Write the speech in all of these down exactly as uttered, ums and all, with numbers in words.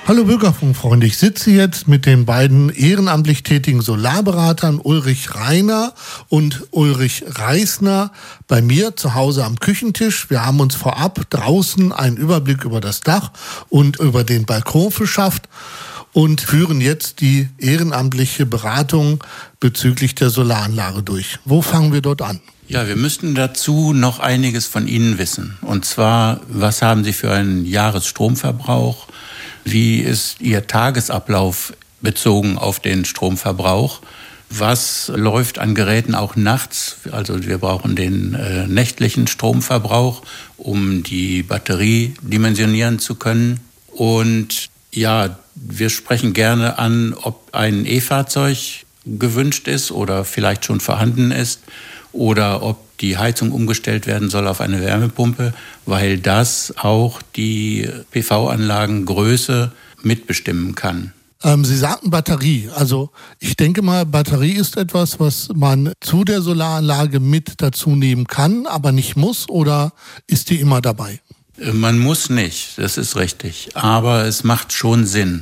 Hallo Bürgerfunkfreunde, ich sitze jetzt mit den beiden ehrenamtlich tätigen Solarberatern Ulrich Reiner und Ulrich Reisner bei mir zu Hause am Küchentisch. Wir haben uns vorab draußen einen Überblick über das Dach und über den Balkon verschafft und führen jetzt die ehrenamtliche Beratung bezüglich der Solaranlage durch. Wo fangen wir dort an? Ja, wir müssten dazu noch einiges von Ihnen wissen. Und zwar, was haben Sie für einen Jahresstromverbrauch? Wie ist Ihr Tagesablauf bezogen auf den Stromverbrauch? Was läuft an Geräten auch nachts? Also wir brauchen den äh, nächtlichen Stromverbrauch, um die Batterie dimensionieren zu können. Und ja, wir sprechen gerne an, ob ein E-Fahrzeug gewünscht ist oder vielleicht schon vorhanden ist oder ob die Heizung umgestellt werden soll auf eine Wärmepumpe, weil das auch die P V-Anlagengröße mitbestimmen kann. Ähm, Sie sagten Batterie. Also ich denke mal, Batterie ist etwas, was man zu der Solaranlage mit dazu nehmen kann, aber nicht muss, oder ist die immer dabei? Man muss nicht, das ist richtig. Aber es macht schon Sinn.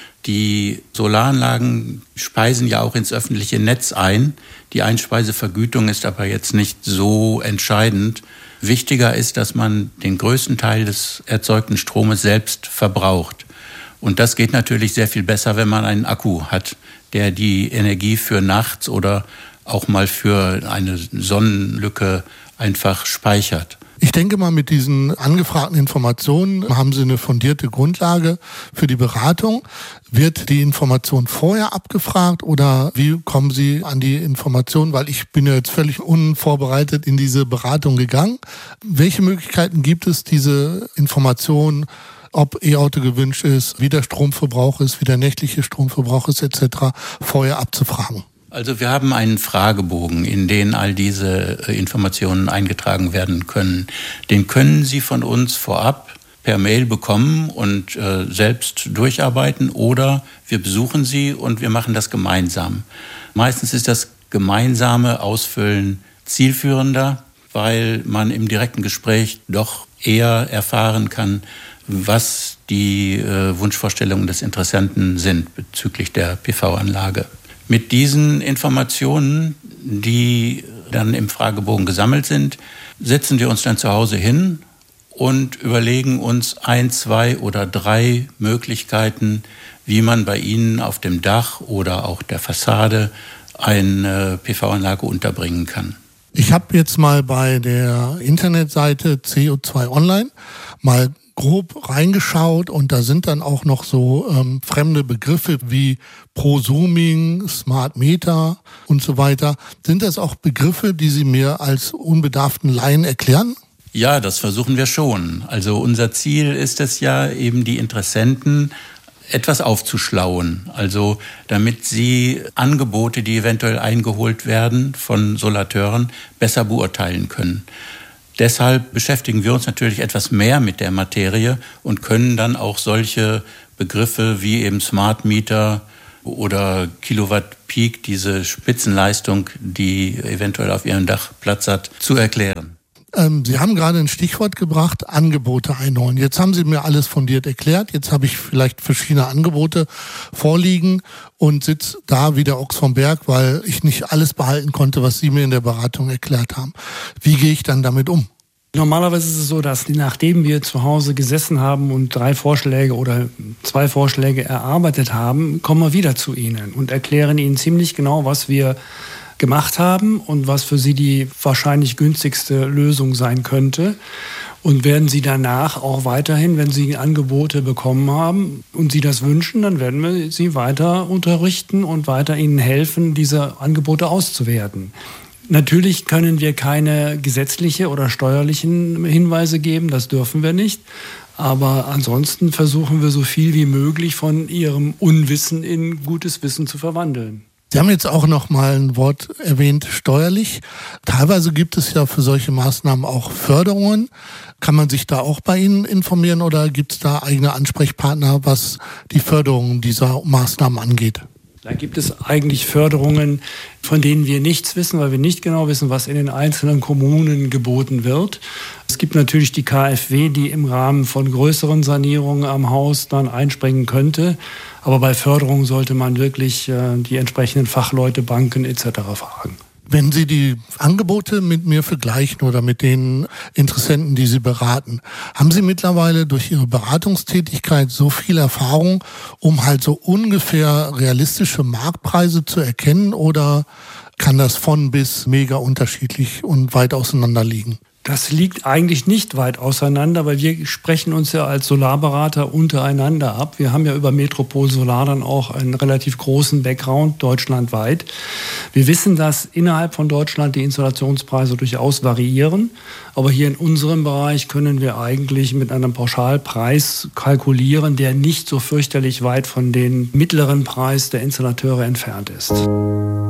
Die Solaranlagen speisen ja auch ins öffentliche Netz ein. Die Einspeisevergütung ist aber jetzt nicht so entscheidend. Wichtiger ist, dass man den größten Teil des erzeugten Stromes selbst verbraucht. Und das geht natürlich sehr viel besser, wenn man einen Akku hat, der die Energie für nachts oder auch mal für eine Sonnenlücke einfach speichert. Ich denke mal, mit diesen angefragten Informationen haben Sie eine fundierte Grundlage für die Beratung. Wird die Information vorher abgefragt oder wie kommen Sie an die Informationen? Weil ich bin ja jetzt völlig unvorbereitet in diese Beratung gegangen. Welche Möglichkeiten gibt es, diese Informationen, ob E-Auto gewünscht ist, wie der Stromverbrauch ist, wie der nächtliche Stromverbrauch ist et cetera, vorher abzufragen? Also wir haben einen Fragebogen, in den all diese Informationen eingetragen werden können. Den können Sie von uns vorab per Mail bekommen und äh, selbst durcharbeiten oder wir besuchen Sie und wir machen das gemeinsam. Meistens ist das gemeinsame Ausfüllen zielführender, weil man im direkten Gespräch doch eher erfahren kann, was die äh, Wunschvorstellungen des Interessenten sind bezüglich der P V-Anlage. Mit diesen Informationen, die dann im Fragebogen gesammelt sind, setzen wir uns dann zu Hause hin und überlegen uns ein, zwei oder drei Möglichkeiten, wie man bei Ihnen auf dem Dach oder auch der Fassade eine P V-Anlage unterbringen kann. Ich habe jetzt mal bei der Internetseite C O zwei Online mal grob reingeschaut und da sind dann auch noch so ähm, fremde Begriffe wie Prosuming, Smart Meter und so weiter. Sind das auch Begriffe, die Sie mir als unbedarften Laien erklären? Ja, das versuchen wir schon. Also unser Ziel ist es ja eben, die Interessenten etwas aufzuschlauen. Also damit sie Angebote, die eventuell eingeholt werden von Solateuren, besser beurteilen können. Deshalb beschäftigen wir uns natürlich etwas mehr mit der Materie und können dann auch solche Begriffe wie eben Smart Meter oder Kilowatt Peak, diese Spitzenleistung, die eventuell auf Ihrem Dach Platz hat, zu erklären. Ähm, Sie haben gerade ein Stichwort gebracht, Angebote einholen. Jetzt haben Sie mir alles fundiert erklärt. Jetzt habe ich vielleicht verschiedene Angebote vorliegen und sitze da wie der Ochs vom Berg, weil ich nicht alles behalten konnte, was Sie mir in der Beratung erklärt haben. Wie gehe ich dann damit um? Normalerweise ist es so, dass nachdem wir zu Hause gesessen haben und drei Vorschläge oder zwei Vorschläge erarbeitet haben, kommen wir wieder zu Ihnen und erklären Ihnen ziemlich genau, was wir gemacht haben und was für Sie die wahrscheinlich günstigste Lösung sein könnte. Und werden Sie danach auch weiterhin, wenn Sie Angebote bekommen haben und Sie das wünschen, dann werden wir Sie weiter unterrichten und weiter Ihnen helfen, diese Angebote auszuwerten. Natürlich können wir keine gesetzliche oder steuerlichen Hinweise geben, das dürfen wir nicht. Aber ansonsten versuchen wir so viel wie möglich von Ihrem Unwissen in gutes Wissen zu verwandeln. Sie haben jetzt auch noch mal ein Wort erwähnt, steuerlich. Teilweise gibt es ja für solche Maßnahmen auch Förderungen. Kann man sich da auch bei Ihnen informieren oder gibt es da eigene Ansprechpartner, was die Förderung dieser Maßnahmen angeht? Da gibt es eigentlich Förderungen, von denen wir nichts wissen, weil wir nicht genau wissen, was in den einzelnen Kommunen geboten wird. Es gibt natürlich die K f W, die im Rahmen von größeren Sanierungen am Haus dann einspringen könnte. Aber bei Förderung sollte man wirklich äh, die entsprechenden Fachleute, Banken et cetera fragen. Wenn Sie die Angebote mit mir vergleichen oder mit den Interessenten, die Sie beraten, haben Sie mittlerweile durch Ihre Beratungstätigkeit so viel Erfahrung, um halt so ungefähr realistische Marktpreise zu erkennen, oder kann das von bis mega unterschiedlich und weit auseinander liegen? Das liegt eigentlich nicht weit auseinander, weil wir sprechen uns ja als Solarberater untereinander ab. Wir haben ja über Metropol Solar dann auch einen relativ großen Background deutschlandweit. Wir wissen, dass innerhalb von Deutschland die Installationspreise durchaus variieren. Aber hier in unserem Bereich können wir eigentlich mit einem Pauschalpreis kalkulieren, der nicht so fürchterlich weit von dem mittleren Preis der Installateure entfernt ist.